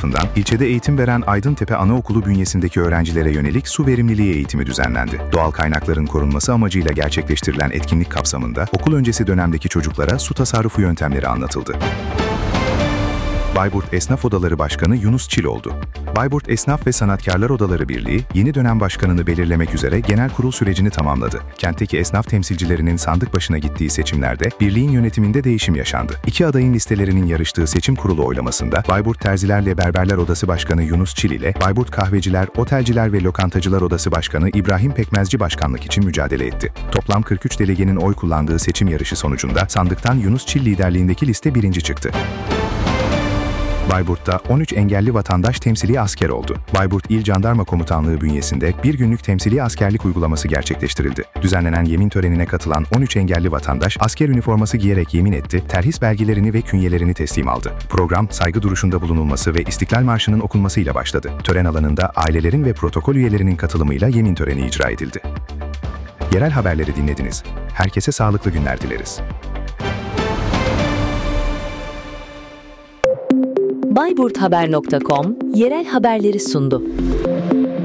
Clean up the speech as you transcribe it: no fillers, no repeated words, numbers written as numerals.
tarafından ilçede eğitim veren Aydıntepe Anaokulu bünyesindeki öğrencilere yönelik su verimliliği eğitimi düzenlendi. Doğal kaynakların korunması amacıyla gerçekleştirilen etkinlik kapsamında okul öncesi dönemdeki çocuklara su tasarrufu yöntemleri anlatıldı. Bayburt Esnaf Odaları Başkanı Yunus Çil oldu. Bayburt Esnaf ve Sanatkarlar Odaları Birliği, yeni dönem başkanını belirlemek üzere genel kurul sürecini tamamladı. Kentteki esnaf temsilcilerinin sandık başına gittiği seçimlerde birliğin yönetiminde değişim yaşandı. İki adayın listelerinin yarıştığı seçim kurulu oylamasında Bayburt Terziler ve Berberler Odası Başkanı Yunus Çil ile Bayburt Kahveciler, Otelciler ve Lokantacılar Odası Başkanı İbrahim Pekmezci başkanlık için mücadele etti. Toplam 43 delegenin oy kullandığı seçim yarışı sonucunda sandıktan Yunus Çil liderliğindeki liste birinci çıktı. Bayburt'ta 13 engelli vatandaş temsili asker oldu. Bayburt İl Jandarma Komutanlığı bünyesinde bir günlük temsili askerlik uygulaması gerçekleştirildi. Düzenlenen yemin törenine katılan 13 engelli vatandaş asker üniforması giyerek yemin etti, terhis belgelerini ve künyelerini teslim aldı. Program, saygı duruşunda bulunulması ve İstiklal Marşı'nın okunmasıyla başladı. Tören alanında ailelerin ve protokol üyelerinin katılımıyla yemin töreni icra edildi. Yerel haberleri dinlediniz. Herkese sağlıklı günler dileriz. Bayburthaber.com yerel haberleri sundu.